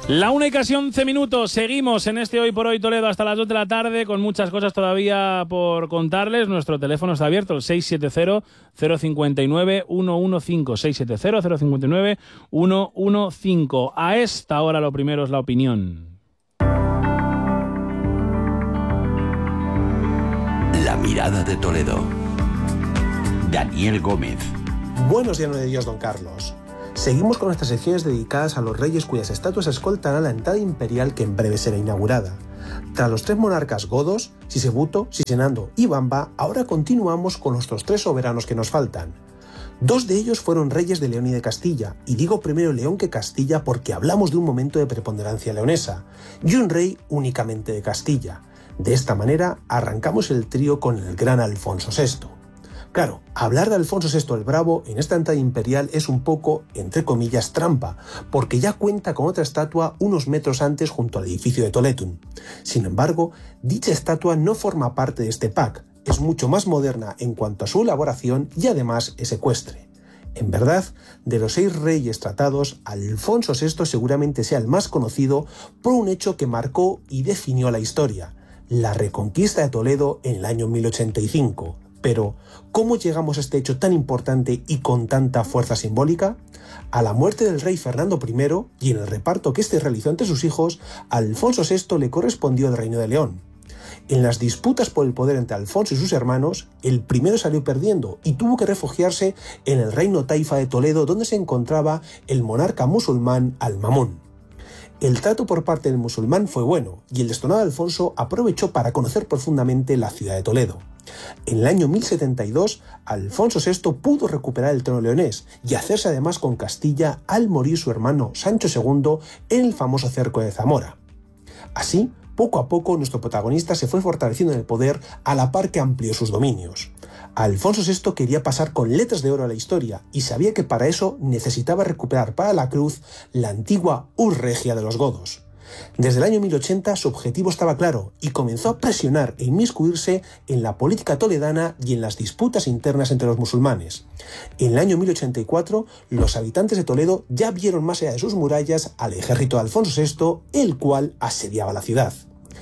La 1:11, seguimos en este Hoy por Hoy Toledo hasta las 2 de la tarde con muchas cosas todavía por contarles. Nuestro teléfono está abierto, el 670-059-115, 670-059-115. A esta hora lo primero es la opinión. La mirada de Toledo. Daniel Gómez. Buenos días de Dios, don Carlos. Seguimos con nuestras secciones dedicadas a los reyes cuyas estatuas escoltarán la entrada imperial que en breve será inaugurada. Tras los 3 monarcas godos, Sisebuto, Sisenando y Bamba, ahora continuamos con nuestros 3 soberanos que nos faltan. 2 de ellos fueron reyes de León y de Castilla, y digo primero León que Castilla porque hablamos de un momento de preponderancia leonesa, y un rey únicamente de Castilla. De esta manera arrancamos el trío con el gran Alfonso VI. Claro, hablar de Alfonso VI el Bravo en esta entrada imperial es un poco, entre comillas, trampa, porque ya cuenta con otra estatua unos metros antes junto al edificio de Toletum. Sin embargo, dicha estatua no forma parte de este pack, es mucho más moderna en cuanto a su elaboración y además es ecuestre. En verdad, de los 6 reyes tratados, Alfonso VI seguramente sea el más conocido por un hecho que marcó y definió la historia, la reconquista de Toledo en el año 1085. Pero, ¿cómo llegamos a este hecho tan importante y con tanta fuerza simbólica? A la muerte del rey Fernando I y en el reparto que éste realizó entre sus hijos, a Alfonso VI le correspondió el reino de León. En las disputas por el poder entre Alfonso y sus hermanos, el primero salió perdiendo y tuvo que refugiarse en el reino taifa de Toledo, donde se encontraba el monarca musulmán Al-Mamún. El trato por parte del musulmán fue bueno y el destonado Alfonso aprovechó para conocer profundamente la ciudad de Toledo. En el año 1072, Alfonso VI pudo recuperar el trono leonés y hacerse además con Castilla al morir su hermano Sancho II en el famoso cerco de Zamora. Así, poco a poco nuestro protagonista se fue fortaleciendo en el poder a la par que amplió sus dominios. Alfonso VI quería pasar con letras de oro a la historia y sabía que para eso necesitaba recuperar para la cruz la antigua Urs Regia de los godos. Desde el año 1080 su objetivo estaba claro y comenzó a presionar e inmiscuirse en la política toledana y en las disputas internas entre los musulmanes. En el año 1084, los habitantes de Toledo ya vieron más allá de sus murallas al ejército de Alfonso VI, el cual asediaba la ciudad.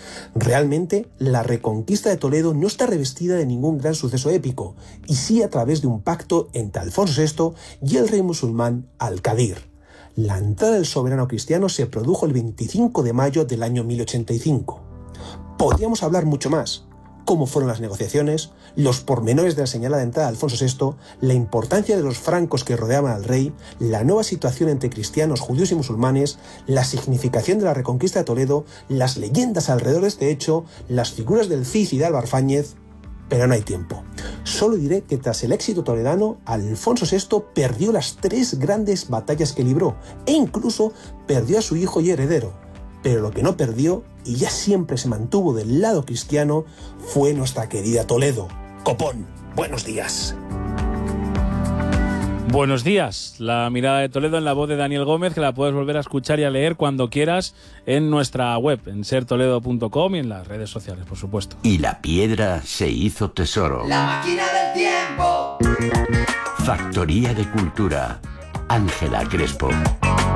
Realmente, la reconquista de Toledo no está revestida de ningún gran suceso épico, y sí a través de un pacto entre Alfonso VI y el rey musulmán Al-Qadir. La entrada del soberano cristiano se produjo el 25 de mayo del año 1085. Podríamos hablar mucho más. Cómo fueron las negociaciones, los pormenores de la señalada entrada de Alfonso VI, la importancia de los francos que rodeaban al rey, la nueva situación entre cristianos, judíos y musulmanes, la significación de la reconquista de Toledo, las leyendas alrededor de este hecho, las figuras del Cid y de Álvar Fáñez, pero no hay tiempo. Solo diré que tras el éxito toledano, Alfonso VI perdió las 3 grandes batallas que libró e incluso perdió a su hijo y heredero. Pero lo que no perdió, y ya siempre se mantuvo del lado cristiano, fue nuestra querida Toledo. Copón, buenos días. Buenos días, la mirada de Toledo en la voz de Daniel Gómez, que la puedes volver a escuchar y a leer cuando quieras en nuestra web, en sertoledo.com y en las redes sociales, por supuesto. Y la piedra se hizo tesoro. La máquina del tiempo. Factoría de Cultura. Ángela Crespo.